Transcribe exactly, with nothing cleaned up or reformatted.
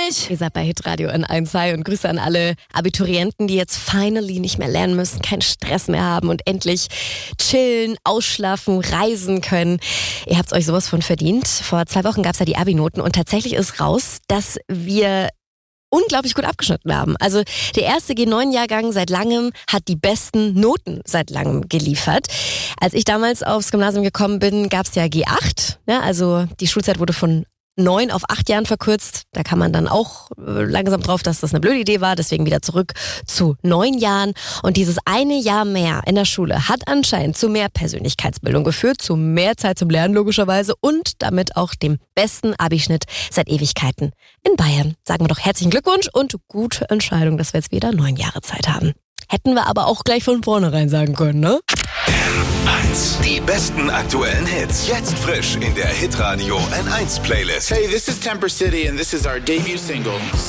nicht! Ihr seid bei Hitradio N eins. Hi und Grüße an alle Abiturienten, die jetzt finally nicht mehr lernen müssen, keinen Stress mehr haben und endlich chillen, ausschlafen, reisen können. Ihr habt euch sowas von verdient. Vor zwei Wochen gab es ja die Abi-Noten und tatsächlich ist raus, dass wir unglaublich gut abgeschnitten haben. Also der erste G neun Jahrgang seit langem hat die besten Noten seit langem geliefert. Als ich damals aufs Gymnasium gekommen bin, gab es ja G acht. Ja, also die Schulzeit wurde von neun auf acht Jahren verkürzt. Da kam man dann auch langsam drauf, dass das eine blöde Idee war. Deswegen wieder zurück zu neun Jahren. Und dieses eine Jahr mehr in der Schule hat anscheinend zu mehr Persönlichkeitsbildung geführt, zu mehr Zeit zum Lernen logischerweise und damit auch dem besten Abischnitt seit Ewigkeiten in Bayern. Sagen wir doch herzlichen Glückwunsch und gute Entscheidung, dass wir jetzt wieder neun Jahre Zeit haben. Hätten wir aber auch gleich von vornherein sagen können, ne? N eins. Die besten aktuellen Hits. Jetzt frisch in der Hitradio N eins Playlist. Hey, this is Temper City and this is our debut single.